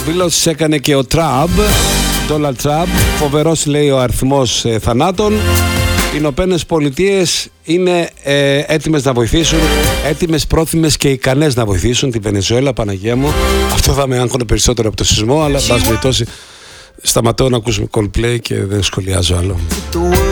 Δηλώσεις έκανε και ο Donald Trump. Φοβερός, λέει, ο αριθμός θανάτων. Οι Ηνωμένες Πολιτείες είναι έτοιμες να βοηθήσουν, έτοιμες, πρόθυμες και ικανές να βοηθήσουν τη Βενεζουέλα. Παναγία μου, αυτό θα με άγχωνε περισσότερο από το σεισμό, αλλά εν πάση περιπτώσει σταματώ να ακούσουμε Coldplay και δεν σχολιάζω άλλο.